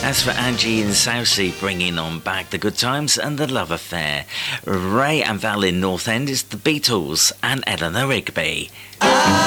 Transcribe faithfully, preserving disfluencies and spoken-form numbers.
As for Angie in Southsea, bringing on back the good times and the love affair. Ray and Val in North End is the Beatles and Eleanor Rigby.